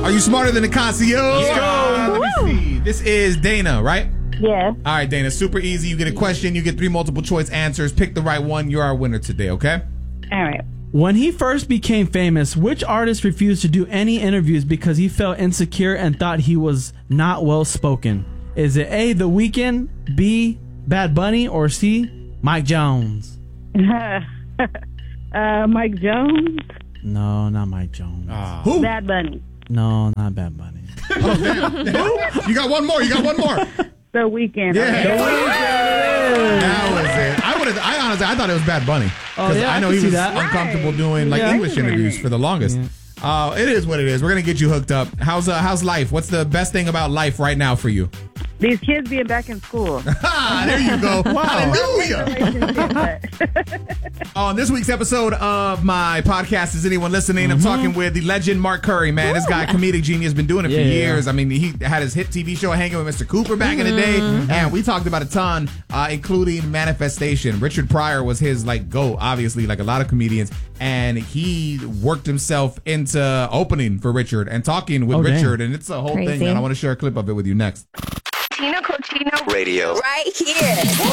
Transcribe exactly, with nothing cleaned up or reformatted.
Are you smarter than the concierge? Let's go. Uh, let me see. This is Dana, right? Yeah. All right, Dana. Super easy. You get a question. You get three multiple choice answers. Pick the right one. You're our winner today, okay? All right. When he first became famous, which artist refused to do any interviews because he felt insecure and thought he was not well spoken? Is it A, The Weeknd, B, Bad Bunny, or C, Mike Jones? uh, Mike Jones. No, not Mike Jones. Uh, who? Bad Bunny. No, not Bad Bunny. Oh, damn. Who? You got one more. You got one more. The Weeknd. Yeah. Okay. The Weeknd. That was it. I would have. I honestly, I thought it was Bad Bunny. Oh, yeah, I know I he can was see that. uncomfortable doing like Yeah. English interviews for the longest. Yeah. Uh, it is what it is. We're gonna get you hooked up. How's uh, how's life? What's the best thing about life right now for you? These kids being back in school. Ah, there you go. Hallelujah. Relationship, On this week's episode of my podcast, Is Anyone Listening? I'm talking with the legend Mark Curry, man. This guy, comedic genius, been doing it for Yeah, yeah. years. I mean, he had his hit T V show Hanging with Mister Cooper back in the day, and we talked about a ton, uh, including Manifestation. Richard Pryor was his, like, go, obviously, like a lot of comedians, and he worked himself into opening for Richard and talking with Oh, dang. Richard, and it's a whole Crazy. thing, and I want to share a clip of it with you next. Tino Cochino Radio. right here.